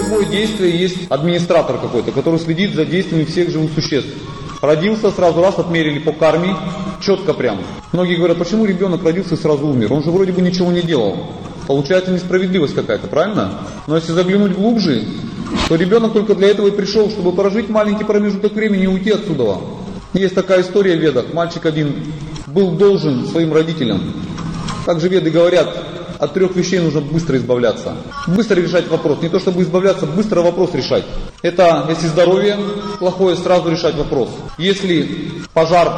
любое действие есть администратор какой-то, который следит за действиями всех живых существ. Родился, сразу раз отмерили по карме, четко прям. Многие говорят, почему ребенок родился и сразу умер? Он же вроде бы ничего не делал. Получается несправедливость какая-то, правильно? Но если заглянуть глубже, то ребенок только для этого и пришел, чтобы прожить маленький промежуток времени и уйти отсюда. Есть такая история в Ведах. Мальчик один был должен своим родителям. Также Веды говорят, от 3 вещей нужно быстро избавляться. Быстро решать вопрос. Не то чтобы избавляться, быстро вопрос решать. Это если здоровье плохое, сразу решать вопрос. Если пожар,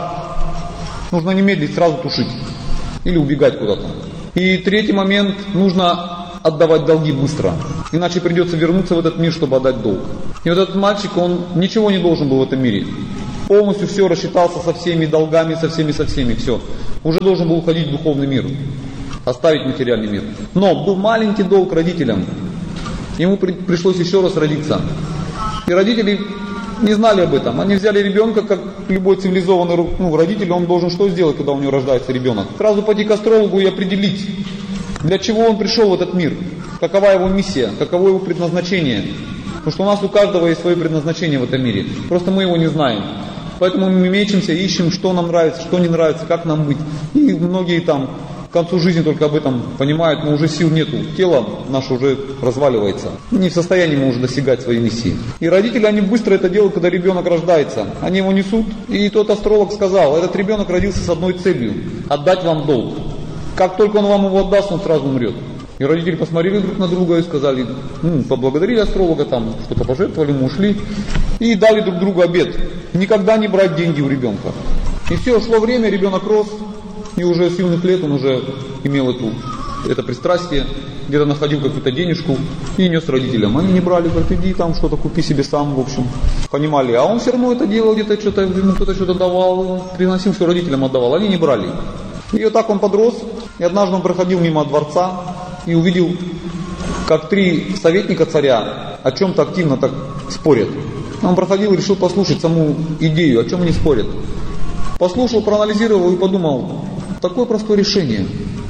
нужно не медлить, сразу тушить. Или убегать куда-то. И третий момент, нужно отдавать долги быстро. Иначе придется вернуться в этот мир, чтобы отдать долг. И вот этот мальчик, он ничего не должен был в этом мире. Полностью все рассчитался со всеми долгами, со всеми, все. Уже должен был уходить в духовный мир. Оставить материальный мир. Но был маленький долг родителям. Ему пришлось еще раз родиться. И родители не знали об этом. Они взяли ребенка, как любой цивилизованный родитель, он должен что сделать, когда у него рождается ребенок? Сразу пойти к астрологу и определить, для чего он пришел в этот мир, какова его миссия, каково его предназначение. Потому что у нас у каждого есть свое предназначение в этом мире. Просто мы его не знаем. Поэтому мы мечемся, ищем, что нам нравится, что не нравится, как нам быть. И многие там к концу жизни только об этом понимают, но уже сил нету. Тело наше уже разваливается. Не в состоянии мы уже достигать своей миссии. И родители, они быстро это делают, когда ребенок рождается. Они его несут. И тот астролог сказал, этот ребенок родился с одной целью – отдать вам долг. Как только он вам его отдаст, он сразу умрет. И родители посмотрели друг на друга и сказали, поблагодарили астролога, там что-то пожертвовали, мы ушли. И дали друг другу обет. Никогда не брать деньги у ребенка. И все, шло время, ребенок рос. И уже с юных лет он уже имел это пристрастие, где-то находил какую-то денежку и нес родителям. Они не брали, говорят, иди там что-то купи себе сам, в общем. Понимали. А он все равно это делал, где-то что-то, ему кто-то что-то давал, приносил, все родителям отдавал. Они не брали. И вот так он подрос. И однажды он проходил мимо дворца и увидел, как 3 советника царя о чем-то активно так спорят. Он проходил и решил послушать саму идею, о чем они спорят. Послушал, проанализировал и подумал, такое простое решение.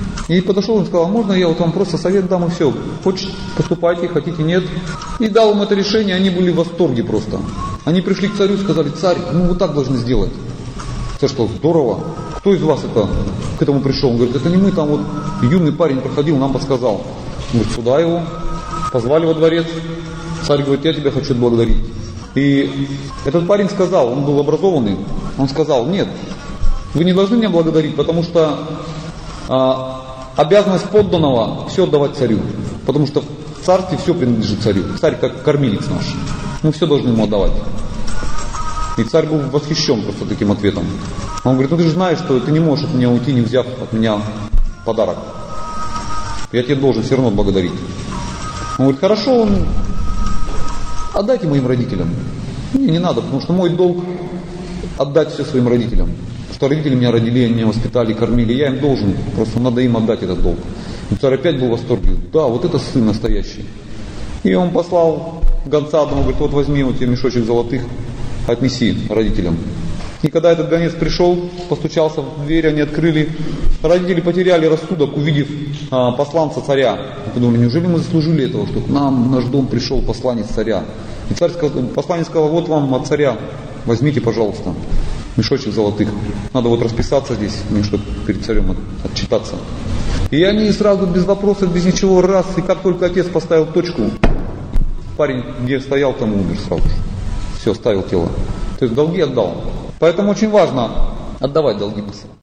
И подошел и сказал, можно я вот вам просто совет дам и все. Хочете, поступайте, хотите, нет. И дал им это решение, они были в восторге просто. Они пришли к царю и сказали, царь, вот так должны сделать. Царь сказал, здорово. Кто из вас к этому пришел? Он говорит, это не мы, там вот юный парень проходил, нам подсказал. Он говорит, сюда его, позвали во дворец. Царь говорит, я тебя хочу отблагодарить. И этот парень сказал, он был образованный, он сказал, нет, вы не должны меня благодарить, потому что обязанность подданного все отдавать царю. Потому что в царстве все принадлежит царю. Царь как кормилец наш. Мы все должны ему отдавать. И царь был восхищен просто таким ответом. Он говорит, ты же знаешь, что ты не можешь от меня уйти, не взяв от меня подарок. Я тебе должен все равно благодарить. Он говорит, хорошо, отдайте моим родителям. Не надо, потому что мой долг отдать все своим родителям. Потому что родители меня родили, они меня воспитали, кормили. Я им должен, просто надо им отдать этот долг. И царь опять был в восторге. Да, вот это сын настоящий. И он послал гонца одного, говорит, вот возьми вот тебе мешочек золотых, отнеси родителям. И когда этот гонец пришел, постучался в дверь, они открыли. Родители потеряли рассудок, увидев посланца царя. И подумали, неужели мы заслужили этого, что к нам в наш дом пришел посланец царя. И посланец сказал, вот вам от царя, возьмите, пожалуйста, мешочек золотых. Надо вот расписаться здесь, мне чтобы перед царем отчитаться. И они сразу без вопросов, без ничего, раз, и как только отец поставил точку, парень, где стоял, там умер сразу же. Все, ставил тело. То есть долги отдал. Поэтому очень важно отдавать долги быстро.